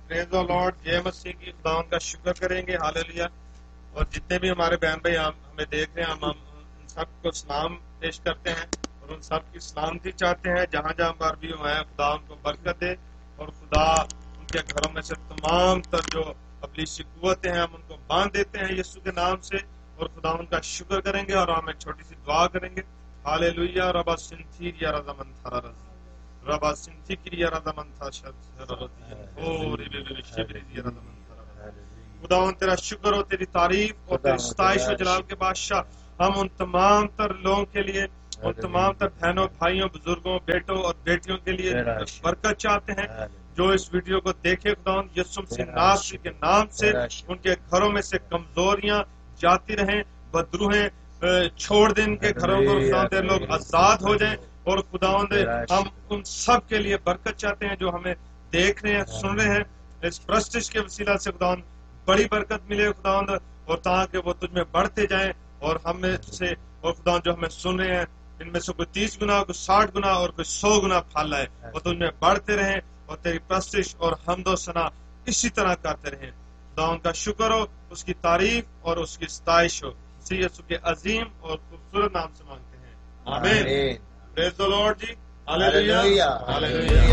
پریز دی lord, جے مسیح کی خداوند کا شکر کریں گے. ہاللیلویا. اور جتنے بھی ہمارے بہن بھائی ہمیں دیکھ رہے ہیں، ہم ان سب کو سلام پیش کرتے ہیں اور ان سب کی سلامتی چاہتے ہیں جہاں جہاں پر بھی وہ ہیں. خدا ان کو برکت دے اور خدا ان کے گھروں میں سے تمام تر جو ابلیسی قوتیں ہیں ہم ان کو باندھ دیتے ہیں یسوع کے نام سے، اور خدا ان کا شکر کریں گے. اور ہم ایک چھوٹی سی دعا کریں گے. ہاللیلویا. ربا سنتھیر یا رضا من تھارا رضی ربا سنتھی یا رضا من تھا شد اور خداوند تیرا شکر ہو، تیری تعریف اور تیری ستائش و جلال کے بادشاہ. ہم ان تمام تر لوگوں کے لیے، ان تمام تر بہنوں بھائیوں بزرگوں بیٹوں اور بیٹیوں کے لیے برکت چاہتے ہیں جو اس ویڈیو کو دیکھے. خداوند یسوع مسیح ناصری کے نام سے ان کے گھروں میں سے کمزوریاں جاتی رہیں، بدروہیں چھوڑ دیں ان کے گھروں کو. خداوند لوگ آزاد ہو جائیں. اور خداوند ہم ان سب کے لیے برکت چاہتے ہیں جو ہمیں دیکھ رہے ہیں، سن رہے ہیں. اس پرستش کے وسیلہ سے خداوند بڑی برکت ملے خداوند، اور تاکہ وہ تجھ میں بڑھتے جائیں. اور ہم میں سے اور خداوند جو ہمیں سن رہے ہیں ان میں سے کوئی 30 گنا، کوئی 60 گنا اور کوئی 100 گنا پھل لائے، اور تجھ میں بڑھتے رہیں اور تیری پرستش اور حمد و ثنا اسی طرح کرتے رہیں. خداوند کا شکر ہو، اس کی تعریف اور اس کی ستائش ہو. اسی یسوع کے عظیم اور خوبصورت نام سے مانگتے ہیں، آمین. پریز دی لارڈ جی. ہاللیلویا.